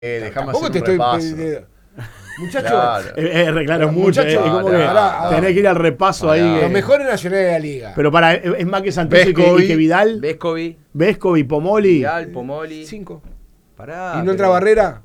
Dejamos Tampoco hacer te un estoy. repaso. Muchachos, Claro. Claro, es mucho. Muchachos, Es como que pará, tenés que ir al repaso Pará. ahí. los mejores nacionales de la liga. Pero es más que Santos y que Vidal. Vescovi, Vescovi, Pomoli. Vidal, Pomoli. 5. Pará. ¿Y no entra pero- Barrera?